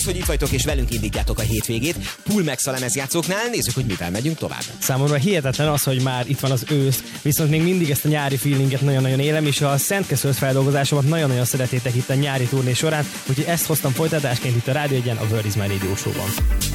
hogy itt vagytok és velünk indítjátok a hétvégét. Pulmex a lemezjátszóknál, nézzük, hogy mivel megyünk tovább. Számomra hihetetlen az, hogy már itt van az ősz, viszont még mindig ezt a nyári feelinget nagyon-nagyon élem, és a Szentkesszőt feldolgozásomat nagyon-nagyon szeretétek itt a nyári turné során, úgyhogy ezt hoztam folytatásként itt a Rádió 1-en, a World is My Radio show-ban.